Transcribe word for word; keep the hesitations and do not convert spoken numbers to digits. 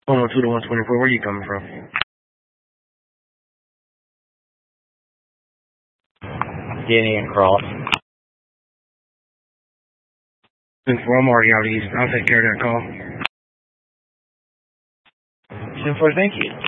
one oh two to one twenty-four, where are you coming from? Denny and Cross. ten four, I'm already out east. I'll take care of that call. ten four, thank you.